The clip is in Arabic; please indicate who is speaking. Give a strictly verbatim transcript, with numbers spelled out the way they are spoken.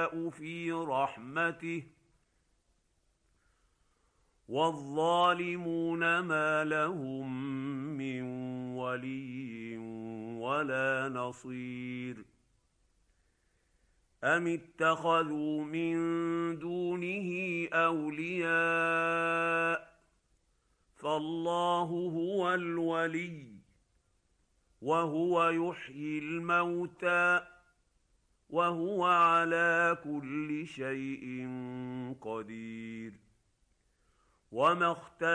Speaker 1: يشاء في رحمته والظالمون ما لهم من ولي ولا نصير أم اتخذوا من دونه أولياء فالله هو الولي وهو يحيي الموتى وهو على كل شيء قدير وما